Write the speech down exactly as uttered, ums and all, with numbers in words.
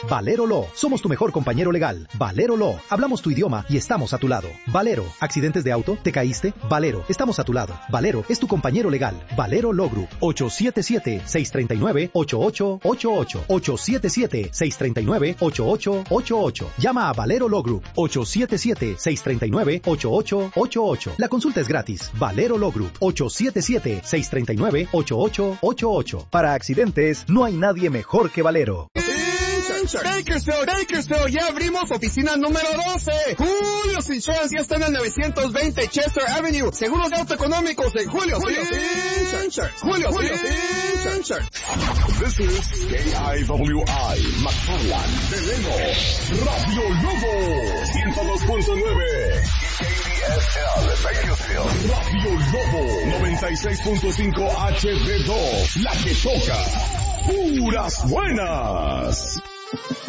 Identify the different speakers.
Speaker 1: Valero Law. Somos tu mejor compañero legal. Valero Law. Hablamos tu idioma y estamos a tu lado. Valero. ¿Accidentes de auto? ¿Te caíste? Valero. Estamos a tu lado. Valero es tu compañero legal. Valero Law Group. ocho siete siete, seis tres nueve, ocho ocho ocho ocho. ocho siete siete, seis tres nueve, ocho ocho ocho ocho. Llama a Valero Law Group. ocho siete siete, seis tres nueve, ocho ocho ocho ocho. La consulta es gratis. Valero Law Group. ocho siete siete, seis tres nueve, ocho ocho ocho ocho. Para accidentes, no hay nadie mejor que Valero.
Speaker 2: Bakersfield, Bakersfield, ya abrimos oficina número doce. Julio's Insurance ya está en el novecientos veinte Chester Avenue. Seguros de auto económicos en Julio's Insurance. Julio's Insurance.
Speaker 3: This is K I W I, McFarland, Delano, Radio Lobo, ciento dos punto nueve. K D S L, Bakersfield, Radio Lobo, noventa y seis punto cinco H D dos, la que toca. Puras buenas.